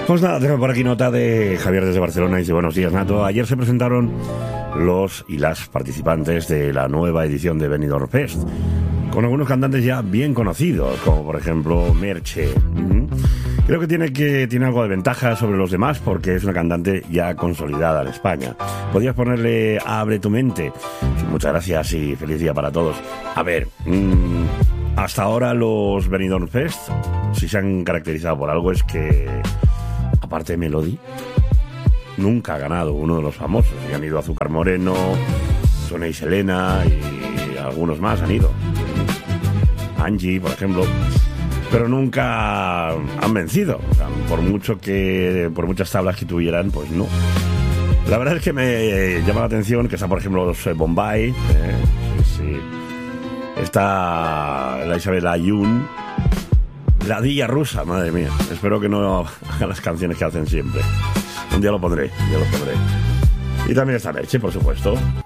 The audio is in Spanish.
Pues nada, tengo por aquí nota de Javier desde Barcelona y dice: buenos días, Nato. Ayer se presentaron los y las participantes de la nueva edición de Benidorm Fest, con algunos cantantes ya bien conocidos, como por ejemplo Merche. Creo que tiene algo de ventaja sobre los demás porque es una cantante ya consolidada en España. ¿Podrías ponerle Abre tu mente? Muchas gracias y feliz día para todos. A ver, hasta ahora los Benidorm Fest, si se han caracterizado por algo, es que, aparte de Melody, nunca ha ganado uno de los famosos. Y han ido Azúcar Moreno, Sonia y Selena y algunos más han ido. Angie, por ejemplo. Pero nunca han vencido. O sea, por muchas tablas que tuvieran, pues no. La verdad es que me llama la atención que está, por ejemplo, los Bombay. Sí. Está la Isabel Ayun. La Dilla Rusa, madre mía. Espero que no hagan las canciones que hacen siempre. Un día lo pondré. Y también está Merche, por supuesto.